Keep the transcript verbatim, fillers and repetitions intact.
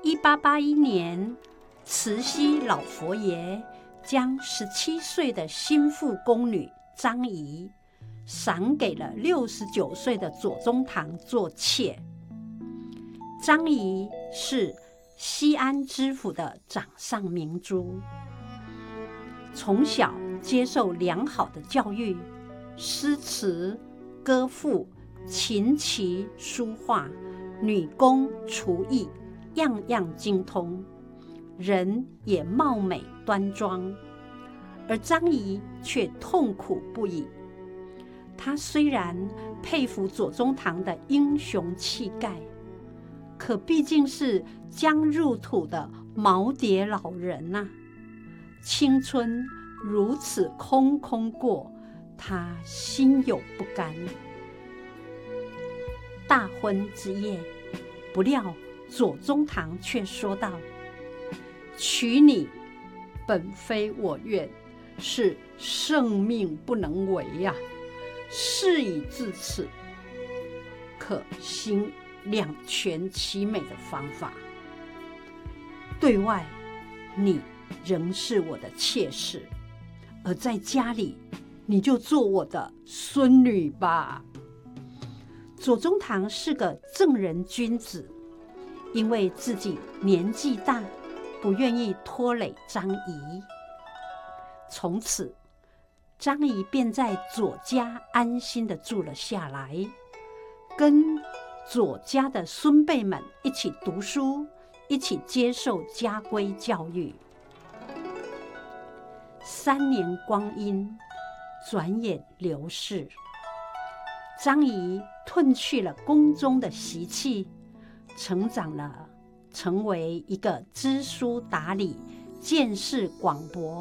一八八一年，慈禧老佛爷将十七岁的心腹宫女张仪赏给了六十九岁的左宗棠做妾。张仪是西安知府的掌上明珠，从小接受良好的教育，诗词、歌赋、琴棋、书画、女工、厨艺，样样精通，人也貌美端庄。而张仪却痛苦不已。他虽然佩服左宗棠的英雄气概，可毕竟是将入土的耄耋老人啊，青春如此空空过，他心有不甘。大婚之夜，不料左宗棠却说道：“娶你本非我愿，是圣命不能违呀、啊。事已至此，可行两全其美的方法。对外，你仍是我的妾室，而在家里，你就做我的孙女吧。”左宗棠是个正人君子，因为自己年纪大，不愿意拖累张仪。从此，张仪便在左家安心地住了下来，跟左家的孙辈们一起读书，一起接受家规教育。三年光阴转眼流逝，张仪褪去了宫中的习气，成长了，成为一个知书达理、见识广博、